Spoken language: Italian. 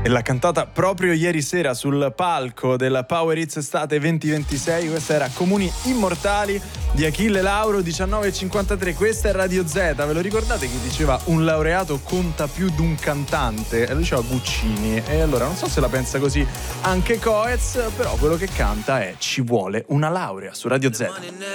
E l'ha cantata proprio ieri sera sul palco del Power Hits Estate 2026. Questa era Comuni Immortali di Achille Lauro, 19:53. Questa è Radio Z. Ve lo ricordate che diceva un laureato conta più di un cantante? E lo diceva Guccini. E allora non so se la pensa così anche Coez, però quello che canta è Ci vuole una laurea su Radio Z.